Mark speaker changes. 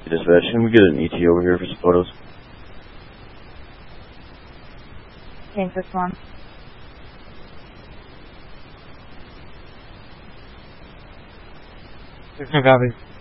Speaker 1: Dispatch, can we get an ET over here for some photos?
Speaker 2: Okay, 6-1.
Speaker 3: There's no copy.